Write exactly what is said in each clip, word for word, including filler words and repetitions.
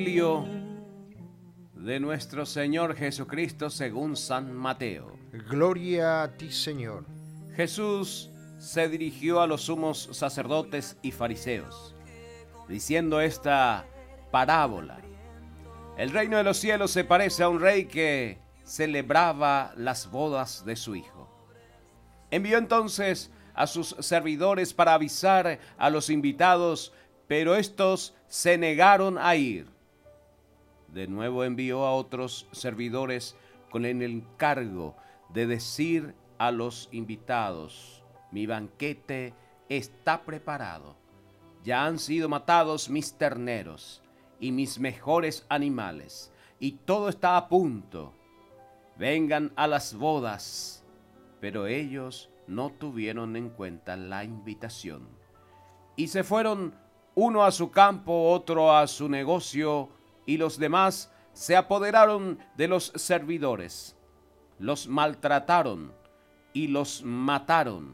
Evangelio de nuestro Señor Jesucristo según San Mateo. Gloria a ti, Señor. Jesús se dirigió a los sumos sacerdotes y fariseos, diciendo esta parábola. El reino de los cielos se parece a un rey que celebraba las bodas de su hijo. Envió entonces a sus servidores para avisar a los invitados, pero estos se negaron a ir. De nuevo envió a otros servidores con el encargo de decir a los invitados: mi banquete está preparado, ya han sido matados mis terneros y mis mejores animales, y todo está a punto. Vengan a las bodas. Pero ellos no tuvieron en cuenta la invitación, y se fueron uno a su campo, otro a su negocio, y los demás se apoderaron de los servidores, los maltrataron y los mataron.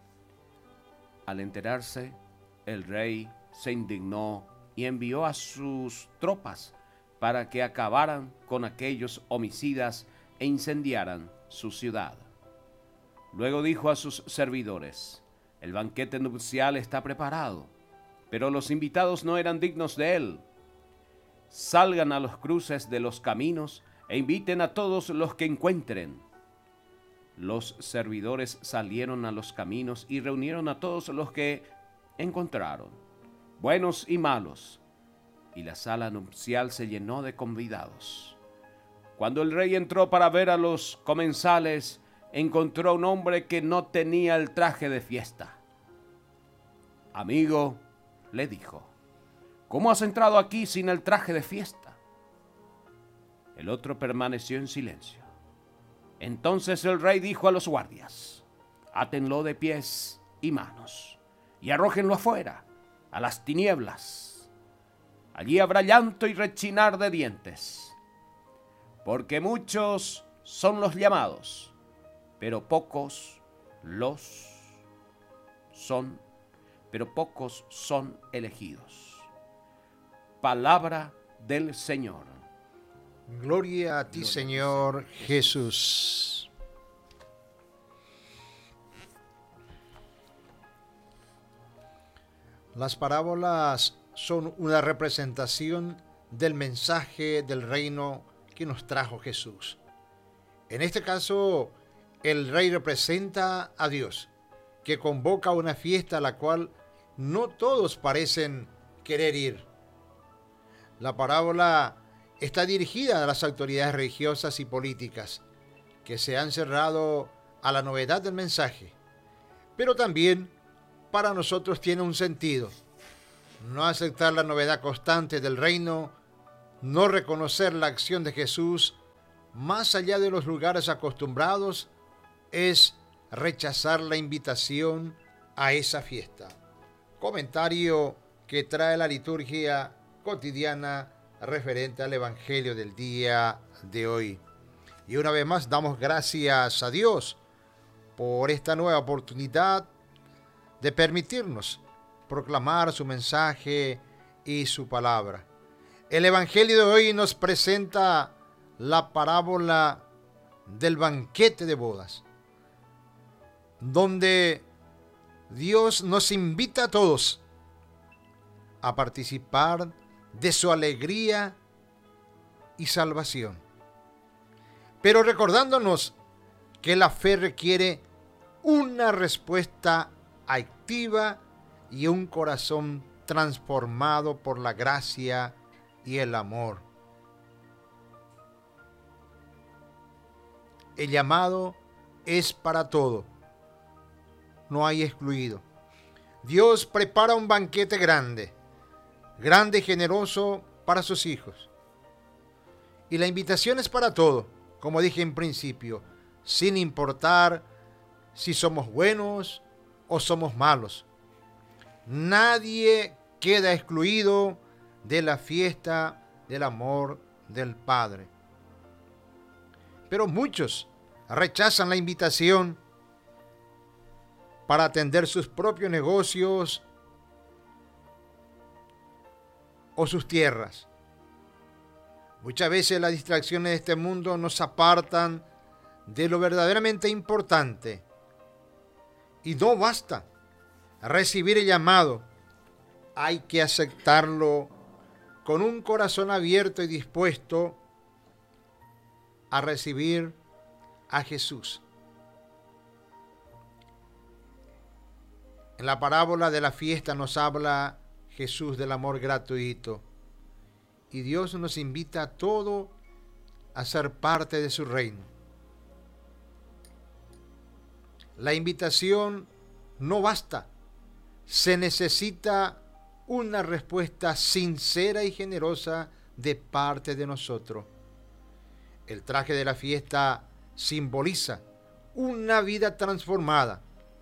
Al enterarse, el rey se indignó y envió a sus tropas para que acabaran con aquellos homicidas e incendiaran su ciudad. Luego dijo a sus servidores: el banquete nupcial está preparado, pero los invitados no eran dignos de él. Salgan a los cruces de los caminos e inviten a todos los que encuentren. Los servidores salieron a los caminos y reunieron a todos los que encontraron, buenos y malos, y la sala nupcial se llenó de convidados. Cuando el rey entró para ver a los comensales, encontró a un hombre que no tenía el traje de fiesta. Amigo, le dijo, ¿cómo has entrado aquí sin el traje de fiesta? El otro permaneció en silencio. Entonces el rey dijo a los guardias: átenlo de pies y manos y arrójenlo afuera, a las tinieblas. Allí habrá llanto y rechinar de dientes, porque muchos son los llamados, pero pocos los son, pero pocos son elegidos. Palabra del Señor. Gloria a ti, Gloria Señor Jesús. Las parábolas son una representación del mensaje del reino que nos trajo Jesús. En este caso, el rey representa a Dios, que convoca una fiesta a la cual no todos parecen querer ir. La parábola está dirigida a las autoridades religiosas y políticas, que se han cerrado a la novedad del mensaje. Pero también para nosotros tiene un sentido. No aceptar la novedad constante del reino, no reconocer la acción de Jesús más allá de los lugares acostumbrados, es rechazar la invitación a esa fiesta. Comentario que trae la liturgia cotidiana referente al Evangelio del día de hoy. Y una vez más damos gracias a Dios por esta nueva oportunidad de permitirnos proclamar su mensaje y su palabra. El Evangelio de hoy nos presenta la parábola del banquete de bodas, donde Dios nos invita a todos a participar de su alegría y salvación, pero recordándonos que la fe requiere una respuesta activa y un corazón transformado por la gracia y el amor. El llamado es para todo. No hay excluido. Dios prepara un banquete grande, grande y generoso para sus hijos. Y la invitación es para todo, como dije en principio, sin importar si somos buenos o somos malos. Nadie queda excluido de la fiesta del amor del Padre. Pero muchos rechazan la invitación para atender sus propios negocios o sus tierras. Muchas veces las distracciones de este mundo nos apartan de lo verdaderamente importante. Y no basta recibir el llamado. Hay que aceptarlo con un corazón abierto y dispuesto a recibir a Jesús. En la parábola de la fiesta nos habla Jesús del amor gratuito. Y Dios nos invita a todos a ser parte de su reino. La invitación no basta. Se necesita una respuesta sincera y generosa de parte de nosotros. El traje de la fiesta simboliza una vida transformada.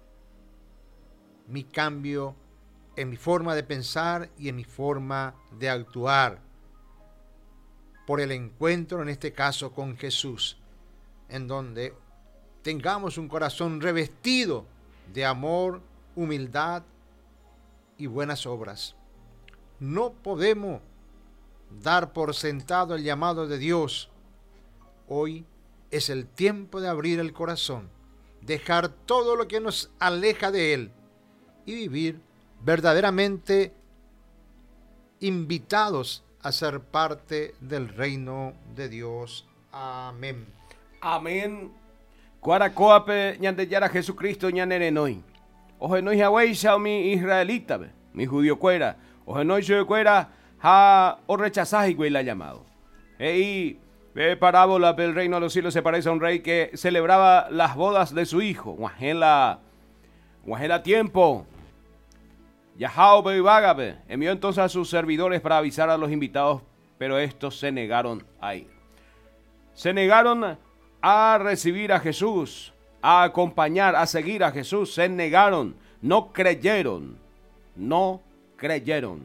Mi cambio en mi forma de pensar y en mi forma de actuar. Por el encuentro, en este caso, con Jesús, en donde tengamos un corazón revestido de amor, humildad y buenas obras. No podemos dar por sentado el llamado de Dios. Hoy es el tiempo de abrir el corazón, dejar todo lo que nos aleja de Él y vivir verdaderamente invitados a ser parte del reino de Dios. Amén. Amén. Cuaracoape, ñandeyara Jesucristo, ñanerenoi. Ojenoi Yahweh, mi israelita, mi judío cuera. Ojenoi yo cuera, ha o rechazaje güey la llamado. Hey, ve parábola del reino de los cielos se parece a un rey que celebraba las bodas de su hijo. Guajela, guajela tiempo. Yahao Beivágabe envió entonces a sus servidores para avisar a los invitados, pero estos se negaron a ir. Se negaron a recibir a Jesús, a acompañar, a seguir a Jesús. Se negaron, no creyeron, no creyeron.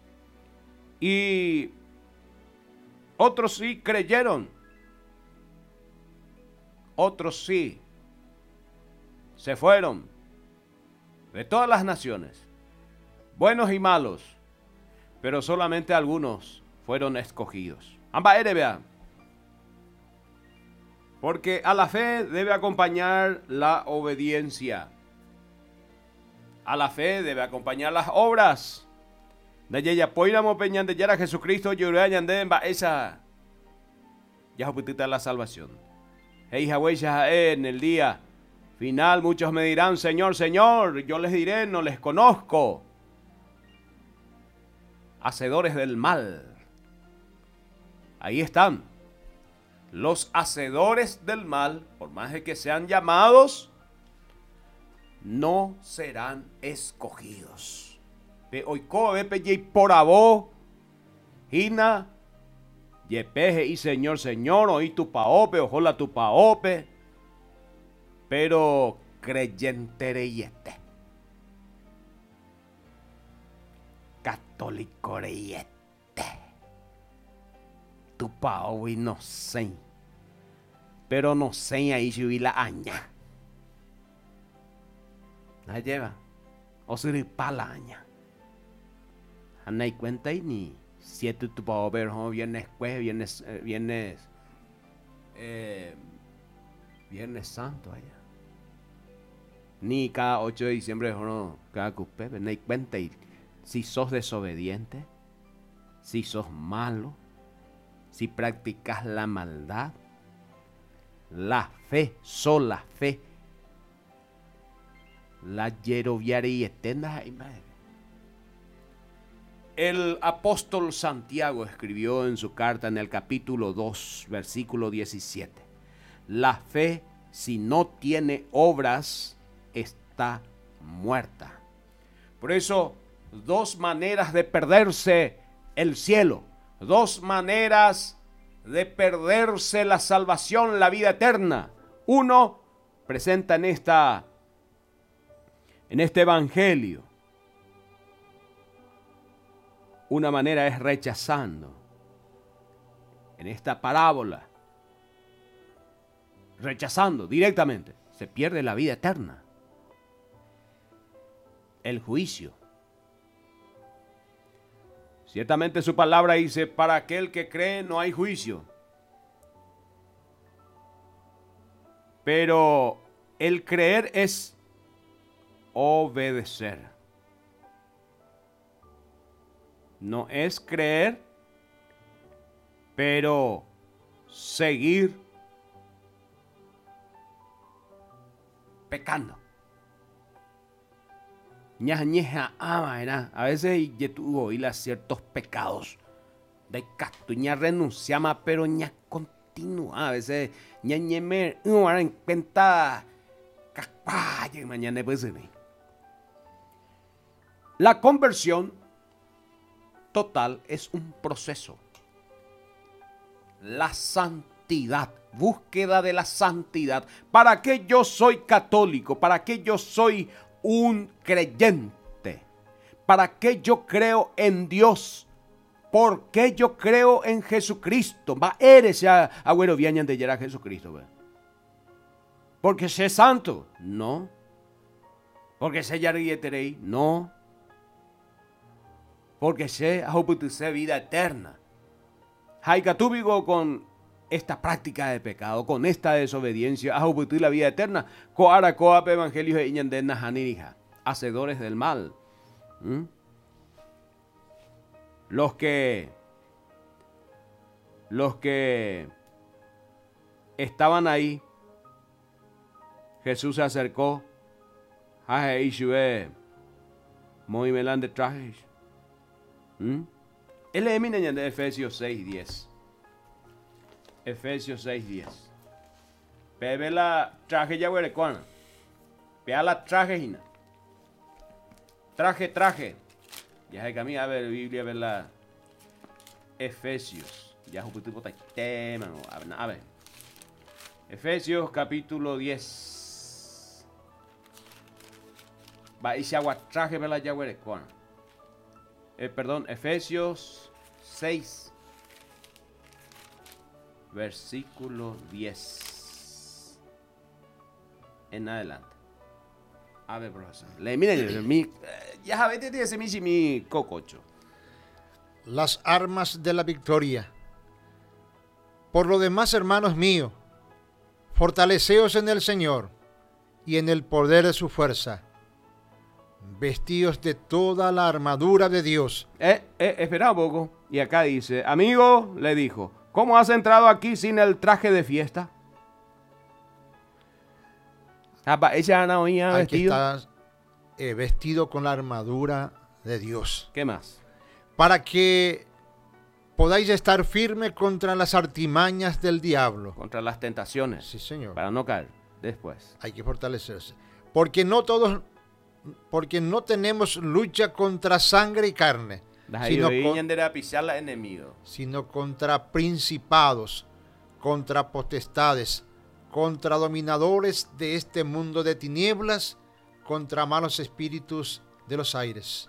Y otros sí creyeron, otros sí se fueron de todas las naciones, buenos y malos, pero solamente algunos fueron escogidos. Amba ere, vea. Porque a la fe debe acompañar la obediencia. A la fe debe acompañar las obras. De ella poiramo peñan de yara Jesucristo lloré yande ba esa. Ya putita la salvación. Hey en el día final muchos me dirán, Señor, Señor, yo les diré, no les conozco. Hacedores del mal. Ahí están. Los hacedores del mal, por más de que sean llamados, no serán escogidos. Oiko, vepe, por abo, hina, yepeje y Señor, Señor, oí tu paope, ojola tu paope, pero creyente reyete. Católico reyete. Tu pao y no sé. Pero no sé ahí si vi la aña. La lleva. O si ripa la aña. Ana y cuenta y ni siete tu pao ver viernes jueves, viernes, eh, viernes, eh, viernes santo allá. Ni cada ocho de diciembre, no, cada cupé, no hay cuenta y si sos desobediente, si sos malo, si practicas la maldad, la fe, sola fe, la yeroviare y eterna. El apóstol Santiago escribió en su carta en el capítulo dos, versículo diecisiete. La fe, si no tiene obras, está muerta. Por eso, dos maneras de perderse el cielo. Dos maneras de perderse la salvación, la vida eterna. Uno presenta en esta, en este evangelio. Una manera es rechazando. En esta parábola, rechazando directamente, se pierde la vida eterna. El juicio. Ciertamente su palabra dice, para aquel que cree no hay juicio. Pero el creer es obedecer. No es creer, pero seguir pecando. Ña, ñeja, ama, era. A veces ya tuvo oír ciertos pecados. De casto, ña renunciama, pero ña continúa. A veces ña ñemer, ahora en cuenta, capaye, mañana pues se ve. La conversión total es un proceso. La santidad, búsqueda de la santidad. ¿Para qué yo soy católico? ¿Para qué yo soy un creyente? ¿Para qué yo creo en Dios? ¿Por qué yo creo en Jesucristo? Va, eres ya agüero viañan de llegar a Jesucristo. ¿Ve? ¿Porque sé santo? No. ¿Porque sé yarieterei? No. Porque sé sé vida eterna. Haikatubigo con esta práctica de pecado, con esta desobediencia, a la vida eterna. Coara coap evangelio e iñandena hanirija, hacedores del mal. ¿Mm? Los que los que estaban ahí, Jesús se acercó, a Ishue, muy melán de trajes. ¿Mm? Él es en Efesios seis diez. Efesios seis diez. Bebe la traje ya huele con. Vea la traje hina. Traje, traje. Ya se camina a ver Biblia, ver la Efesios. Ya es un tema. A ver. Efesios capítulo diez. Va y se agua traje ver la ya huele con. Eh, perdón, Efesios seis. Versículo diez en adelante. A ver, profesor. Le miren, mi, ya sabes, ese mi, mi cococho. Las armas de la victoria. Por lo demás, hermanos míos, fortaleceos en el Señor y en el poder de su fuerza. Vestidos de toda la armadura de Dios. Eh, eh, espera un poco. Y acá dice, amigo, le dijo, ¿cómo has entrado aquí sin el traje de fiesta? Ella no había vestido. Aquí está eh, vestido con la armadura de Dios. ¿Qué más? Para que podáis estar firme contra las artimañas del diablo. Contra las tentaciones. Sí, señor. Para no caer después. Hay que fortalecerse. Porque no todos, porque no tenemos lucha contra sangre y carne. Sino, con, sino contra principados, contra potestades, contra dominadores de este mundo de tinieblas, contra malos espíritus de los aires.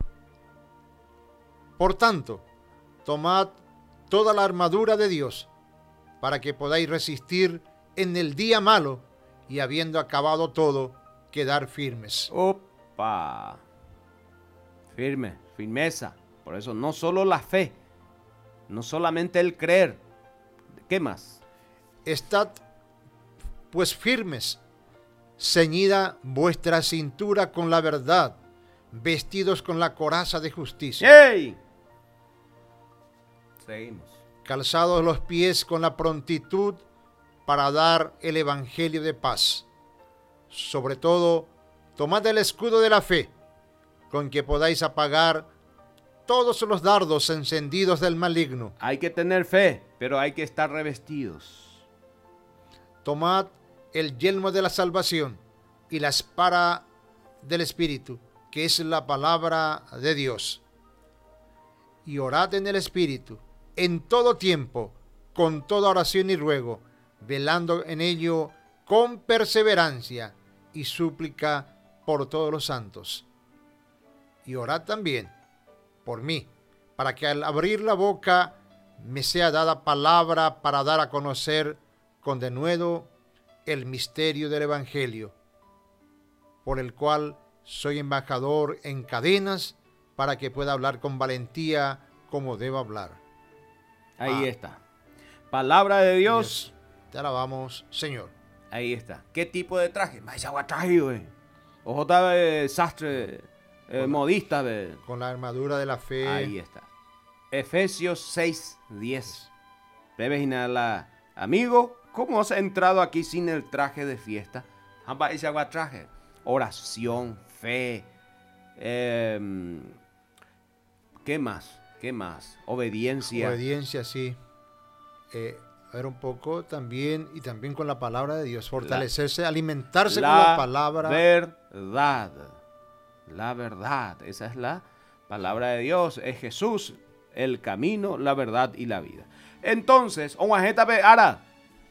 Por tanto, tomad toda la armadura de Dios, para que podáis resistir en el día malo, y habiendo acabado todo, quedar firmes. Opa, firme, firmeza. Por eso no solo la fe, no solamente el creer. ¿Qué más? Estad pues firmes, ceñida vuestra cintura con la verdad, vestidos con la coraza de justicia. ¡Ey! Seguimos. Calzados los pies con la prontitud para dar el evangelio de paz. Sobre todo, tomad el escudo de la fe, con que podáis apagar todos los dardos encendidos del maligno. Hay que tener fe, pero hay que estar revestidos. Tomad el yelmo de la salvación y la espada del Espíritu, que es la palabra de Dios. Y orad en el Espíritu, en todo tiempo, con toda oración y ruego, velando en ello con perseverancia y súplica por todos los santos. Y orad también por mí, para que al abrir la boca me sea dada palabra para dar a conocer con denuedo el misterio del Evangelio, por el cual soy embajador en cadenas, para que pueda hablar con valentía como debo hablar. Ahí Ah. está. Palabra de Dios. Dios, te alabamos, Señor. Ahí está. ¿Qué tipo de traje? Más agua traje, güey. Ojo, está eh, sastre, eh, modista, ve. Con la armadura de la fe. Ahí está. Efesios seis, diez. Debes la amigo, ¿cómo has entrado aquí sin el traje de fiesta? Amba ese agua traje. Oración, fe. Eh, ¿Qué más? ¿Qué más? Obediencia. Obediencia, sí. Eh, era un poco también, y también con la palabra de Dios, fortalecerse, la, alimentarse la con la palabra. verdad. La verdad. Esa es la palabra de Dios. Es Jesús, el camino, la verdad y la vida. Entonces, Omajeta ve ara.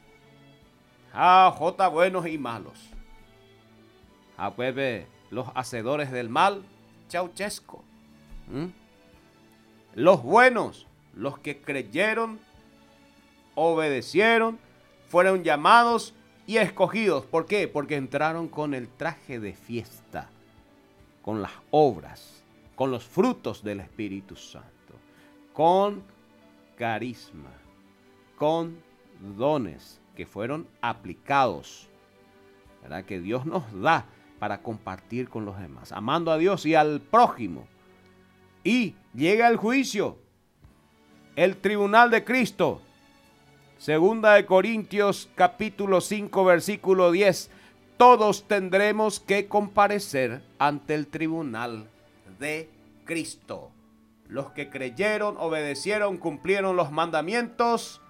A J buenos y malos. A pues los hacedores del mal. Chauchesco. ¿Mm? Los buenos, los que creyeron, obedecieron, fueron llamados y escogidos. ¿Por qué? Porque entraron con el traje de fiesta, con las obras, con los frutos del Espíritu Santo, con carisma, con dones que fueron aplicados, ¿verdad? Que Dios nos da para compartir con los demás, amando a Dios y al prójimo. Y llega el juicio, el tribunal de Cristo. Segunda de Corintios capítulo cinco versículo diez. Todos tendremos que comparecer ante el tribunal de Cristo. Los que creyeron, obedecieron, cumplieron los mandamientos.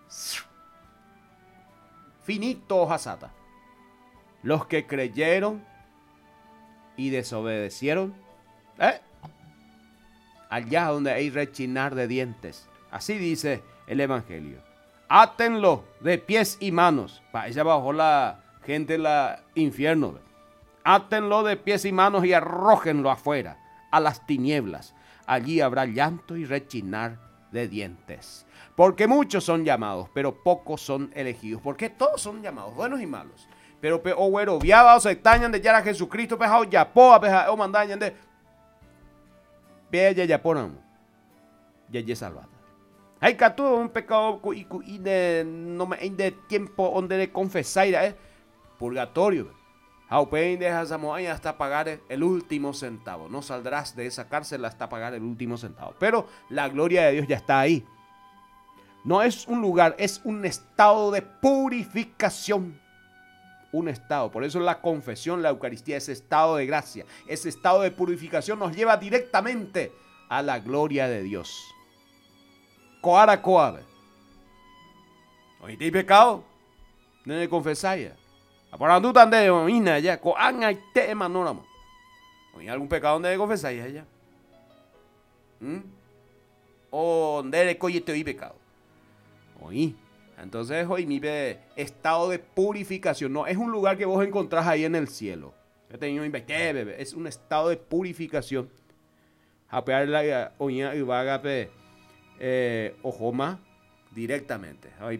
Finito hasata. Los que creyeron y desobedecieron, ¿eh? allá donde hay rechinar de dientes. Así dice el Evangelio. Átenlo de pies y manos. Para allá abajo la gente del infierno. Átenlo de pies y manos y arrójenlo afuera, a las tinieblas. Allí habrá llanto y rechinar de dientes. Porque muchos son llamados, pero pocos son elegidos. Porque todos son llamados, buenos y malos. Pero pe o güero, viaba o se extrañan de ya a Jesucristo, pejao ya poa, peja o mandañan de pe ya ya ponan. Ya ya salvada. Hay que todo un pecado y de no me de tiempo donde de confesar es purgatorio. Haupein de Hazamoaña hasta pagar el último centavo. No saldrás de esa cárcel hasta pagar el último centavo. Pero la gloria de Dios ya está ahí. No es un lugar, es un estado de purificación. Un estado. Por eso la confesión, la Eucaristía, ese estado de gracia, ese estado de purificación nos lleva directamente a la gloria de Dios. Coara coabe. ¿Oíste pecado? No le confesáis. Aparando tande mina ya. Coan hay tema no namo. ¿Oí algún pecado donde le confesáis allá? ¿Mm? O donde le coyete oí pecado. Oí. Entonces, hoy mi estado de purificación. No es un lugar que vos encontrás ahí en el cielo. Yo tenía un invité, bebé. Es un estado de purificación. Apear la oña y vaga pe ojoma directamente.